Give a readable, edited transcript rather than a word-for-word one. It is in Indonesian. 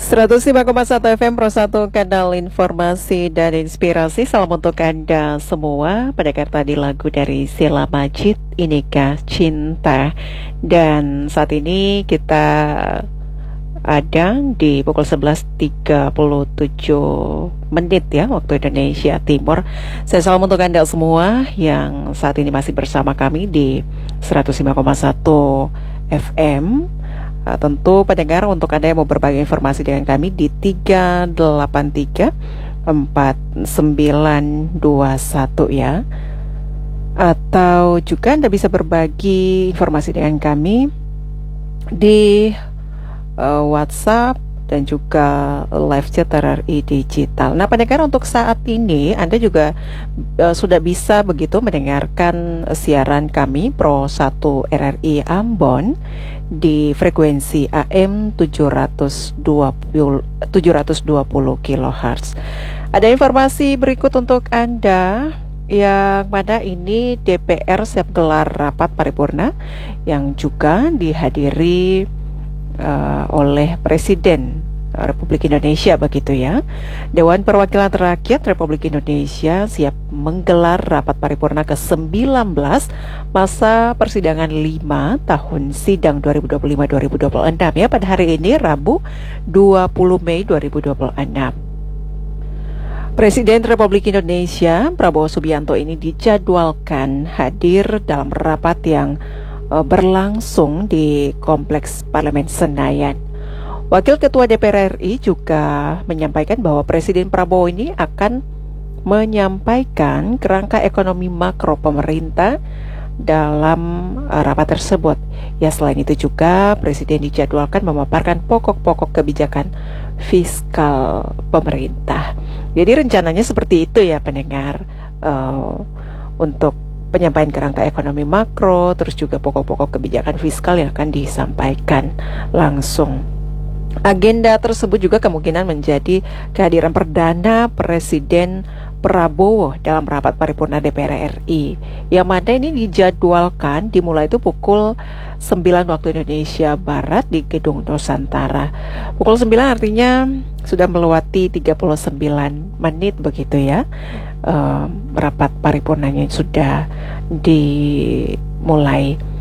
105,1 FM Pro 1 kanal informasi dan inspirasi. Salam untuk Anda semua. Pendengar tadi lagu dari Sheila Majid, Inikah Cinta. Dan saat ini kita ada di pukul 11.37 ya waktu Indonesia Timur. Saya salam untuk Anda semua yang saat ini masih bersama kami di 105,1 FM. Tentu pendengar, untuk Anda yang mau berbagi informasi dengan kami di 3834921 ya. Atau juga Anda bisa berbagi informasi dengan kami di WhatsApp dan juga live chat RRI Digital. Nah, pendengar, untuk saat ini Anda juga sudah bisa begitu mendengarkan siaran kami Pro 1 RRI Ambon di frekuensi AM 720 kHz. Ada informasi berikut untuk Anda, yang mana ini DPR siap gelar rapat paripurna yang juga dihadiri oleh Presiden Republik Indonesia begitu ya. Dewan Perwakilan Rakyat Republik Indonesia siap menggelar rapat paripurna ke-19 masa persidangan 5 tahun sidang 2025-2026 ya, pada hari ini Rabu 20 Mei 2026. Presiden Republik Indonesia Prabowo Subianto ini dijadwalkan hadir dalam rapat yang berlangsung di Kompleks Parlemen Senayan. Wakil Ketua DPR RI juga menyampaikan bahwa Presiden Prabowo ini akan menyampaikan kerangka ekonomi makro pemerintah dalam rapat tersebut. Ya, selain itu juga Presiden dijadwalkan memaparkan pokok-pokok kebijakan fiskal pemerintah. Jadi rencananya seperti itu ya pendengar, untuk penyampaian kerangka ekonomi makro, terus juga pokok-pokok kebijakan fiskal yang akan disampaikan langsung. Agenda tersebut juga kemungkinan menjadi kehadiran perdana Presiden Prabowo dalam rapat paripurna DPR RI, yang mana ini dijadwalkan dimulai itu pukul 9 waktu Indonesia Barat di Gedung Nusantara. Pukul 9 artinya sudah melewati 39 menit begitu ya. Rapat paripurnanya sudah dimulai.